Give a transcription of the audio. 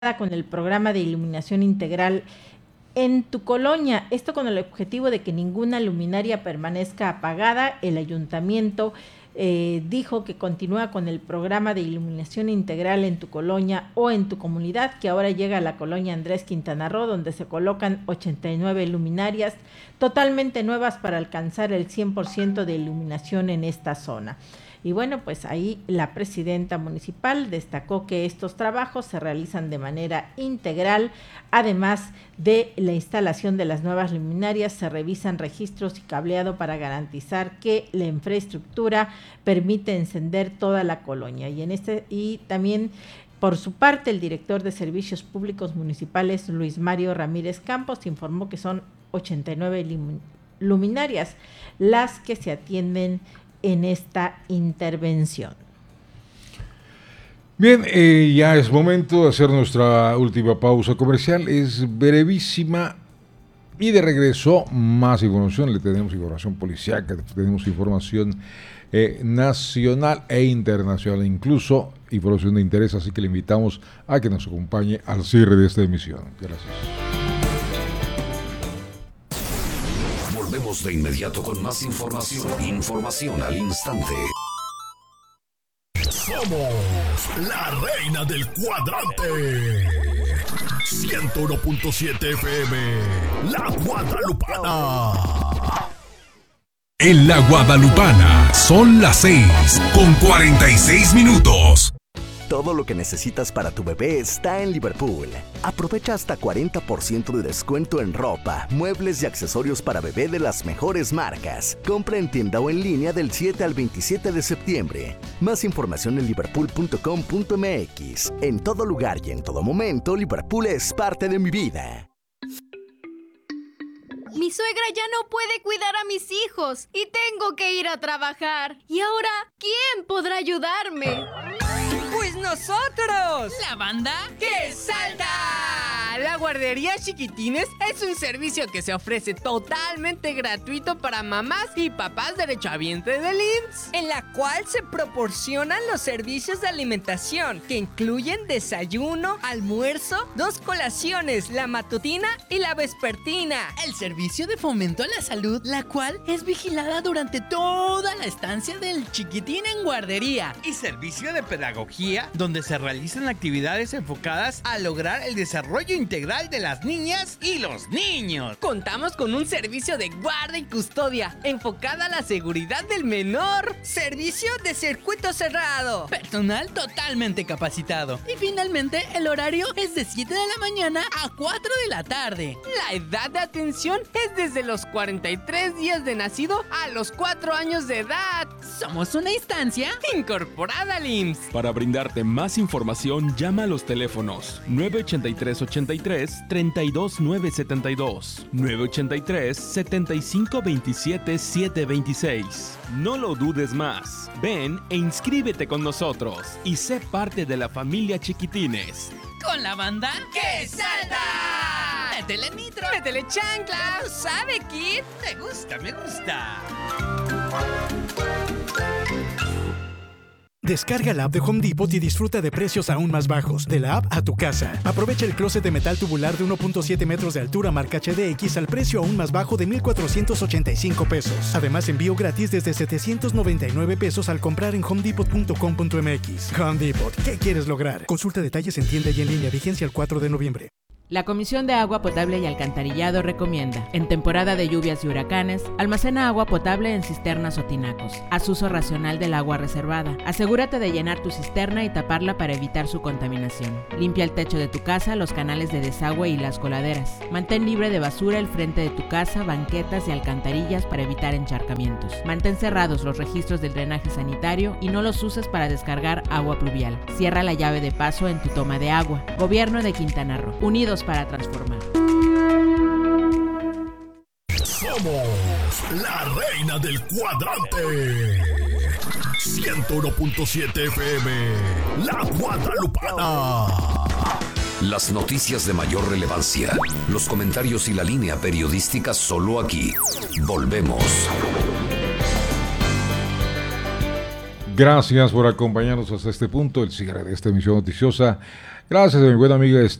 con el programa de iluminación integral en tu colonia. Esto con el objetivo de que ninguna luminaria permanezca apagada. El ayuntamiento dijo que continúa con el programa de iluminación integral en tu colonia o en tu comunidad, que ahora llega a la colonia Andrés Quintana Roo, donde se colocan 89 luminarias totalmente nuevas para alcanzar el 100% de iluminación en esta zona. Y bueno, pues ahí la presidenta municipal destacó que estos trabajos se realizan de manera integral. Además de la instalación de las nuevas luminarias, se revisan registros y cableado para garantizar que la infraestructura permite encender toda la colonia. Y también, por su parte, el director de Servicios Públicos Municipales, Luis Mario Ramírez Campos, informó que son 89 luminarias las que se atienden en esta intervención. Bien, ya es momento de hacer nuestra última pausa comercial, es brevísima y de regreso más información. Le tenemos información policíaca, tenemos información nacional e internacional, incluso información de interés, así que le invitamos a que nos acompañe al cierre de esta emisión. Gracias. Volvemos de inmediato con más información. Información al instante. Somos la reina del cuadrante. 101.7 FM. La Guadalupana. En la Guadalupana son las 6:46. Todo lo que necesitas para tu bebé está en Liverpool. Aprovecha hasta 40% de descuento en ropa, muebles y accesorios para bebé de las mejores marcas. Compra en tienda o en línea del 7 al 27 de septiembre. Más información en liverpool.com.mx. En todo lugar y en todo momento, Liverpool es parte de mi vida. Mi suegra ya no puede cuidar a mis hijos y tengo que ir a trabajar. ¿Y ahora quién podrá ayudarme? ¡Pues nosotros! ¿La banda? ¡Que salta! La guardería Chiquitines es un servicio que se ofrece totalmente gratuito para mamás y papás derechohabientes del IMSS, en la cual se proporcionan los servicios de alimentación, que incluyen desayuno, almuerzo, 2 colaciones, la matutina y la vespertina. El servicio de fomento a la salud, la cual es vigilada durante toda la estancia del chiquitín en guardería. Y servicio de pedagogía, donde se realizan actividades enfocadas a lograr el desarrollo integral de las niñas y los niños. Contamos con un servicio de guarda y custodia enfocada a la seguridad del menor. Servicio de circuito cerrado. Personal totalmente capacitado. Y finalmente el horario es de 7 de la mañana a 4 de la tarde. La edad de atención es desde los 43 días de nacido a los 4 años de edad. Somos una instancia incorporada al IMSS. Para brindarte más información, llama a los teléfonos 983-83-32972, 983-7527-726. No lo dudes más. Ven e inscríbete con nosotros y sé parte de la familia Chiquitines. ¿Con la banda? ¡Que salta! ¡Métele nitro! ¡Métele chancla! ¿Sabe, Kid? Me gusta, me gusta. Descarga la app de Home Depot y disfruta de precios aún más bajos. De la app a tu casa. Aprovecha el closet de metal tubular de 1.7 metros de altura marca HDX al precio aún más bajo de $1,485. Además, envío gratis desde $799 al comprar en homedepot.com.mx. Home Depot. ¿Qué quieres lograr? Consulta detalles en tienda y en línea. Vigencia el 4 de noviembre. La Comisión de Agua Potable y Alcantarillado recomienda, en temporada de lluvias y huracanes, almacena agua potable en cisternas o tinacos. Haz uso racional del agua reservada. Asegúrate de llenar tu cisterna y taparla para evitar su contaminación. Limpia el techo de tu casa, los canales de desagüe y las coladeras. Mantén libre de basura el frente de tu casa, banquetas y alcantarillas para evitar encharcamientos. Mantén cerrados los registros del drenaje sanitario y no los uses para descargar agua pluvial. Cierra la llave de paso en tu toma de agua. Gobierno de Quintana Roo. Unidos para transformar. Somos la reina del cuadrante. 101.7 FM. La Guadalupana. Las noticias de mayor relevancia, los comentarios y la línea periodística solo aquí. Volvemos. Gracias por acompañarnos hasta este punto, el cierre de esta emisión noticiosa Gracias a mi buena amiga